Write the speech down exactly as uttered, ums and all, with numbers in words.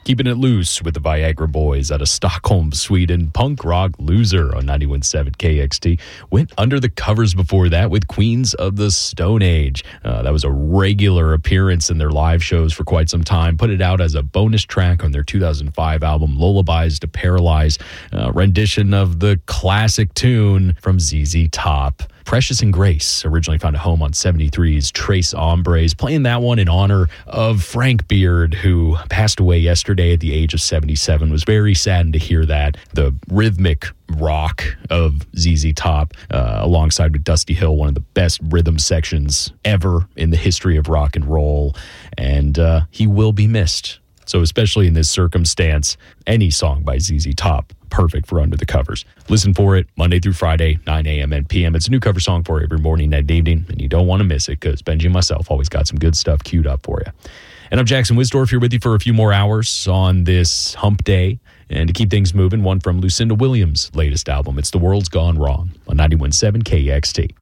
Keeping It Loose with the Viagra Boys out of Stockholm, Sweden. Punk Rock Loser on ninety-one point seven K X T. Went under the covers before that with Queens of the Stone Age. Uh, that was a regular appearance in their live shows for quite some time. Put it out as a bonus track on their two thousand five album, Lullabies to Paralyze, uh, rendition of the classic tune from Z Z Top. Precious and Grace originally found a home on seventy-three's Trace Hombres, playing that one in honor of Frank Beard, who passed away yesterday at the age of seventy-seven. Was very saddened to hear that. The rhythmic rock of Z Z Top, uh, alongside with Dusty Hill, one of the best rhythm sections ever in the history of rock and roll, and uh, he will be missed. So especially in this circumstance, any song by Z Z Top, perfect for Under the Covers. Listen for it Monday through Friday, nine a.m. and p m. It's a new cover song for every morning and evening, and you don't want to miss it because Benji and myself always got some good stuff queued up for you. And I'm Jackson Wisdorf here with you for a few more hours on this hump day. And to keep things moving, one from Lucinda Williams' latest album, It's the World's Gone Wrong on ninety-one point seven K X T.